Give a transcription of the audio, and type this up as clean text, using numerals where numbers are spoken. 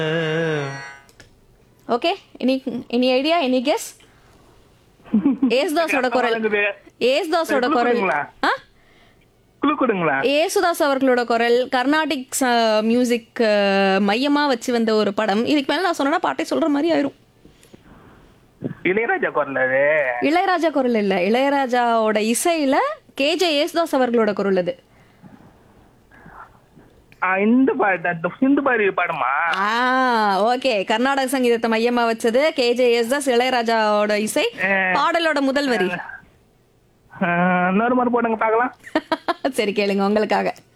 Okay, any idea, any guess? ஏசுதாஸோட குரல். ஏசுதாஸோட குரல். குழு கொடுங்களா? ஏசுதாஸ் அவர்களோட குரல், கர்நாடிக் மியூசிக் மையமா வச்சு வந்த ஒரு படம். இதுக்கு மேல நான் சொன்னா பாட்டை சொல்ற மாதிரி ஆயிரும். இளையராஜா குரல் அது. இளையராஜா குரல் இல்ல, இளையராஜாவோட இசையில கேஜே ஏசுதாஸ் அவர்களோட குரல் அது. இந்த பாட்டு ஹிந்து பாரி பாடமா? ஓகே, கர்நாடக சங்கீதத்தை மையமா வச்சது கேஜே ஏசுதாஸ், இளையராஜாவோட இசை. பாடலோட முதல் வரி இன்னொரு மாதிரி போடுங்க பாக்கலாம். சரி, கேளுங்க உங்களுக்காக.